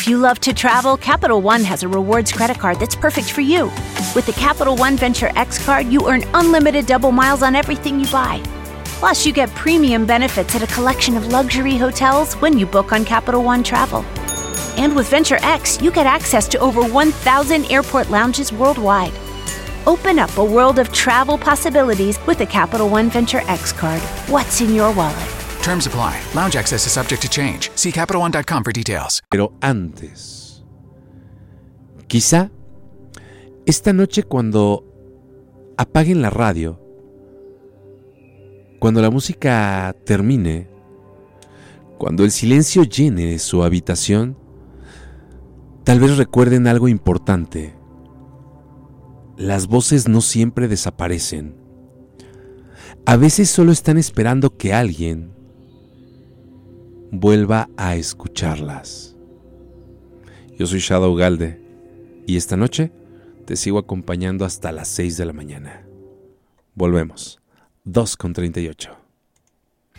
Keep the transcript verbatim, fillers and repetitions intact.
If you love to travel, Capital One has a rewards credit card that's perfect for you. With the Capital One Venture X card, you earn unlimited double miles on everything you buy. Plus, you get premium benefits at a collection of luxury hotels when you book on Capital One Travel. And with Venture X, you get access to over one thousand airport lounges worldwide. Open up a world of travel possibilities with the Capital One Venture X card. What's in your wallet? Terms apply. Lounge access is subject to change. See Capital One dot com for details. Pero antes, quizá esta noche cuando apaguen la radio, cuando la música termine, cuando el silencio llene su habitación, tal vez recuerden algo importante. Las voces no siempre desaparecen. A veces solo están esperando que alguien vuelva a escucharlas. Yo soy Shadow Galde y esta noche te sigo acompañando hasta las seis de la mañana. Volvemos. dos con treinta y ocho.